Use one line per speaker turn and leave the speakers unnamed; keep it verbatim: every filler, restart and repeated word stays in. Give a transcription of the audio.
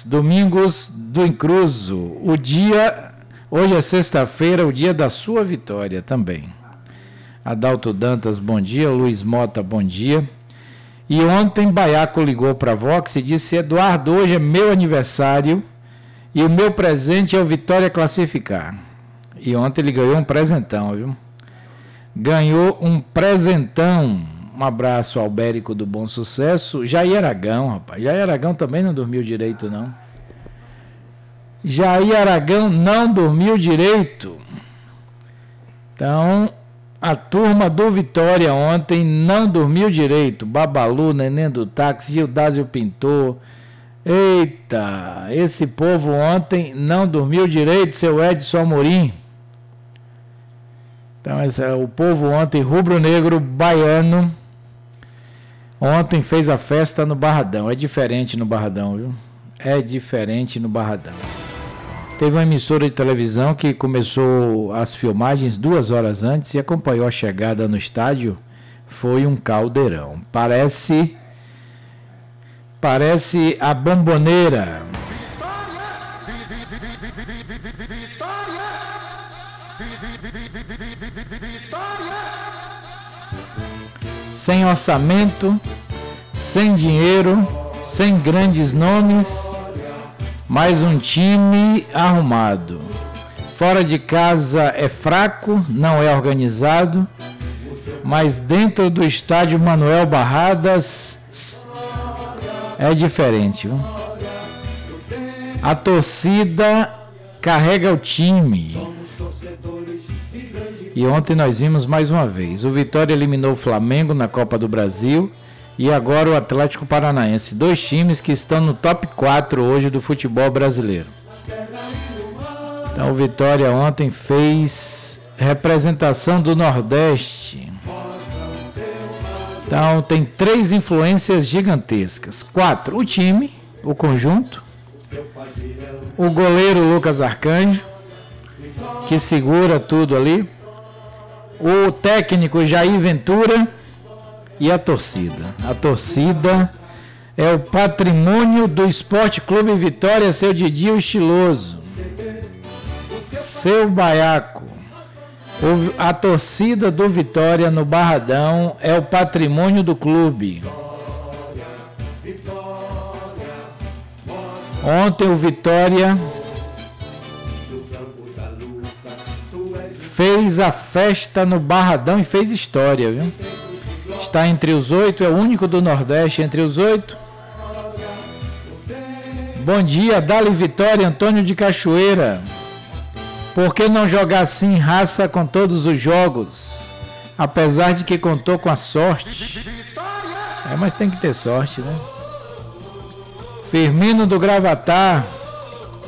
Domingos do Incruso, o dia, hoje é sexta-feira, o dia da sua vitória também. Adalto Dantas, bom dia. Luiz Mota, bom dia. E ontem Baiaco ligou para a Vox e disse: Eduardo, hoje é meu aniversário e o meu presente é o Vitória classificar. E ontem ele ganhou um presentão, viu? Ganhou um presentão. Um abraço ao Bérico do Bom Sucesso. Jair Aragão, rapaz. Jair Aragão também não dormiu direito, não. Jair Aragão não dormiu direito. Então, a turma do Vitória ontem não dormiu direito. Babalu, Neném do Táxi, Gildásio Pintor. Eita, esse povo ontem não dormiu direito, seu Edson Amorim. Então, esse é o povo ontem, rubro-negro baiano, ontem fez a festa no Barradão. É diferente no Barradão, viu? É diferente no Barradão. Teve uma emissora de televisão que começou as filmagens duas horas antes e acompanhou a chegada no estádio. Foi um caldeirão. Parece, parece a Bomboneira. Sem orçamento, sem dinheiro, sem grandes nomes, mais um time arrumado. Fora de casa é fraco, não é organizado, mas dentro do estádio Manuel Barradas é diferente, viu? A torcida carrega o time. E ontem nós vimos mais uma vez. O Vitória eliminou o Flamengo na Copa do Brasil e agora o Atlético Paranaense. Dois times que estão no top quatro hoje do futebol brasileiro. Então o Vitória ontem fez representação do Nordeste. Então tem três influências gigantescas. Quatro, o time, o conjunto. O goleiro Lucas Arcanjo, que segura tudo ali. O técnico Jair Ventura e a torcida. A torcida é o patrimônio do Esporte Clube Vitória, seu Didio Estiloso, seu Baiaco. O, a torcida do Vitória no Barradão é o patrimônio do clube. Ontem o Vitória fez a festa no Barradão e fez história, viu? Está entre os oito, é o único do Nordeste entre os oito. Bom dia, Dali Vitória, Antônio de Cachoeira. Por que não jogar assim raça com todos os jogos? Apesar de que contou com a sorte. É, mas tem que ter sorte, né? Firmino do Gravatar.